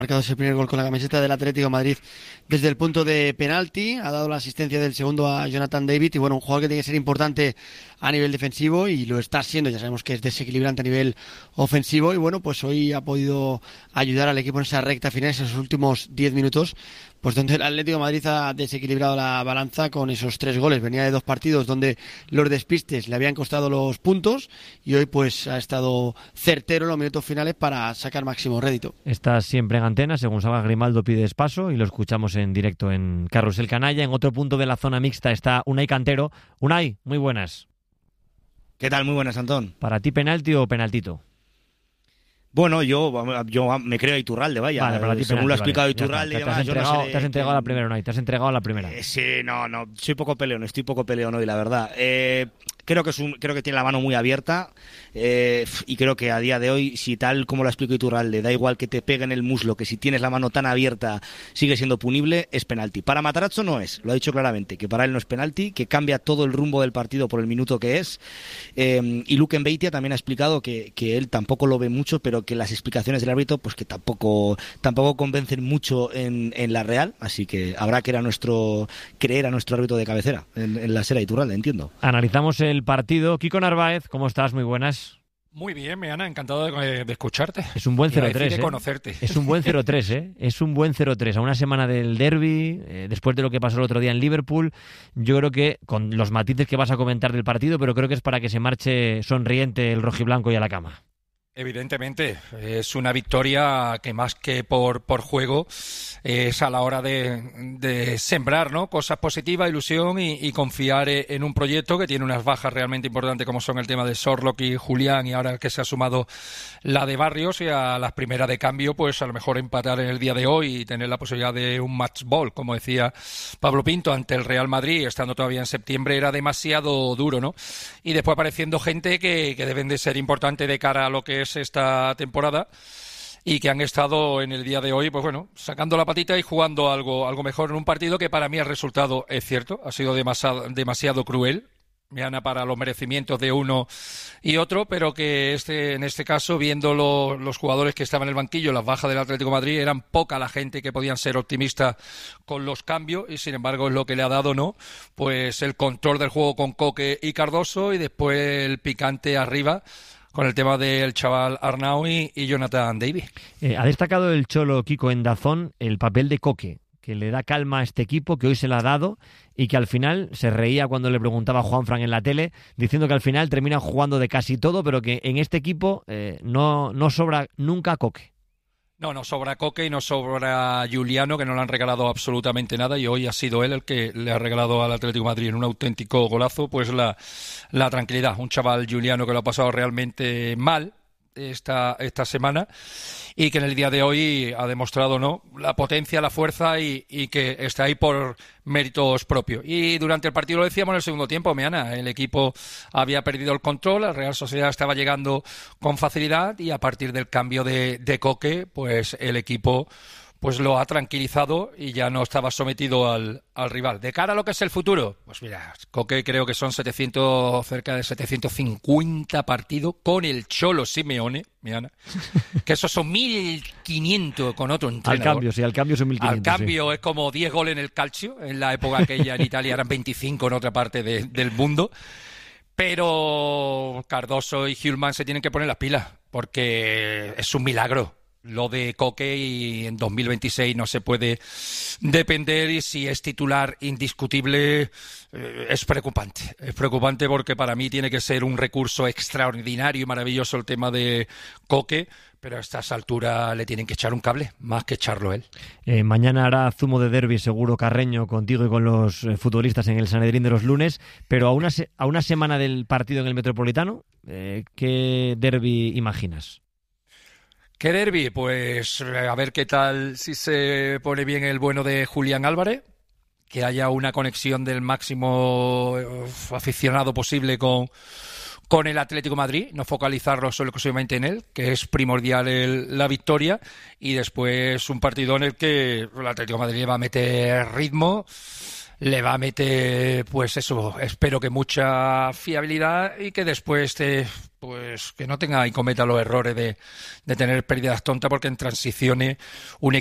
Marcado ese primer gol con la camiseta del Atlético de Madrid desde el punto de penalti, ha dado la asistencia del segundo a Jonathan David y bueno, un jugador que tiene que ser importante a nivel defensivo y lo está siendo, ya sabemos que es desequilibrante a nivel ofensivo y bueno, pues hoy ha podido ayudar al equipo en esa recta final, esos últimos 10 minutos, pues donde el Atlético de Madrid ha desequilibrado la balanza con esos 3 goles, venía de 2 partidos donde los despistes le habían costado los puntos y hoy pues ha estado certero en los minutos finales para sacar máximo rédito. Estás siempre en antena, según Salva Grimaldo pides paso y lo escuchamos en directo en Carrusel Canalla. En otro punto de la zona mixta está Unai Cantero. Unai, muy buenas. ¿Qué tal? Muy buenas, Antón. ¿Para ti penalti o penaltito? Bueno, yo me creo a Iturralde, vaya. Vale, para ti según penalti, lo ha explicado vale. Iturralde y Te has demás, yo entregado, no sé te has entregado a la primera, Unai, te has entregado a la primera. Sí, no, estoy poco peleón hoy, la verdad. Creo que tiene la mano muy abierta y creo que a día de hoy, si tal como lo explico Iturralde, da igual que te pegue en el muslo, que si tienes la mano tan abierta sigue siendo punible, es penalti. Para Matarazzo no es, lo ha dicho claramente, que para él no es penalti, que cambia todo el rumbo del partido por el minuto que es. Y Luke Mbeitia también ha explicado que él tampoco lo ve mucho, pero que las explicaciones del árbitro pues que tampoco convencen mucho en la Real, así que habrá que creer a nuestro árbitro de cabecera en la Sera Iturralde, entiendo. Analizamos el partido. Kiko Narváez, ¿cómo estás? Muy buenas. Muy bien, Meana, encantado de escucharte. Es un buen 0-3, de conocerte. Es un buen 0-3, ¿eh? Es un buen 0-3. A una semana del derbi, después de lo que pasó el otro día en Liverpool, yo creo que, con los matices que vas a comentar del partido, pero creo que es para que se marche sonriente el rojiblanco y a la cama. Evidentemente, es una victoria que más que por juego es a la hora de sembrar, ¿no?, cosas positivas, ilusión y confiar en un proyecto que tiene unas bajas realmente importantes como son el tema de Sorlock y Julián y ahora que se ha sumado la de Barrios y a las primeras de cambio pues a lo mejor empatar en el día de hoy y tener la posibilidad de un match ball, como decía Pablo Pinto, ante el Real Madrid estando todavía en septiembre era demasiado duro, ¿no? Y después apareciendo gente que deben de ser importante de cara a lo que es esta temporada y que han estado en el día de hoy, pues bueno, sacando la patita y jugando algo mejor en un partido que para mí el resultado es cierto, ha sido demasiado cruel, Meana, para los merecimientos de uno y otro, pero que en este caso, viendo los jugadores que estaban en el banquillo, las bajas del Atlético de Madrid, eran poca la gente que podían ser optimistas con los cambios y sin embargo es lo que le ha dado, ¿no?, pues el control del juego con Coque y Cardoso y después el picante arriba con el tema del chaval Arnaui y Jonathan David. Ha destacado el Cholo Kiko en Dazón el papel de Coque, que le da calma a este equipo, que hoy se la ha dado y que al final se reía cuando le preguntaba a Juanfran en la tele, diciendo que al final termina jugando de casi todo, pero que en este equipo no sobra nunca Coque. No sobra Coque y no sobra Juliano, que no le han regalado absolutamente nada y hoy ha sido él el que le ha regalado al Atlético de Madrid en un auténtico golazo pues la tranquilidad. Un chaval Juliano que lo ha pasado realmente mal esta semana y que en el día de hoy ha demostrado, ¿no?, la potencia, la fuerza y que está ahí por méritos propios. Y durante el partido, lo decíamos en el segundo tiempo, Meana, el equipo había perdido el control, la Real Sociedad estaba llegando con facilidad y a partir del cambio de Coque, pues el equipo pues lo ha tranquilizado y ya no estaba sometido al rival. De cara a lo que es el futuro, pues mira, Coque creo que son cerca de 750 partidos con el Cholo Simeone, Meana, que esos son 1.500 con otro entrenador. Al cambio son 1.500. Al cambio sí. Es como 10 goles en el calcio, en la época aquella en Italia eran 25 en otra parte del mundo. Pero Cardoso y Hjulmand se tienen que poner las pilas, porque es un milagro lo de Coque y en 2026 no se puede depender y si es titular indiscutible es preocupante. Es preocupante porque para mí tiene que ser un recurso extraordinario y maravilloso el tema de Coque, pero a estas alturas le tienen que echar un cable, más que echarlo él. Mañana hará zumo de derbi seguro Carreño contigo y con los futbolistas en el Sanedrín de los lunes, pero a una semana del partido en el Metropolitano, ¿qué derbi imaginas? ¿Qué derbi? Pues a ver qué tal si se pone bien el bueno de Julián Álvarez, que haya una conexión del máximo aficionado posible con el Atlético de Madrid, no focalizarlo solo exclusivamente en él, que es primordial la victoria, y después un partido en el que el Atlético de Madrid va a meter ritmo, le va a meter, pues eso, espero que mucha fiabilidad y que después pues que no tenga y cometa los errores de tener pérdidas tontas, porque en transiciones un